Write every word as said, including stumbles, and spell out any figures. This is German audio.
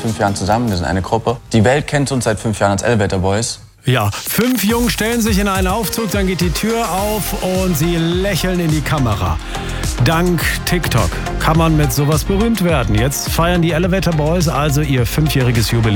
fünf Jahren zusammen, wir sind eine Gruppe. Die Welt kennt uns seit fünf Jahren als Elevator Boys. Ja, fünf Jungs stellen sich in einen Aufzug, dann geht die Tür auf und sie lächeln in die Kamera. Dank TikTok kann man mit sowas berühmt werden. Jetzt feiern die Elevator Boys also ihr fünfjähriges Jubiläum.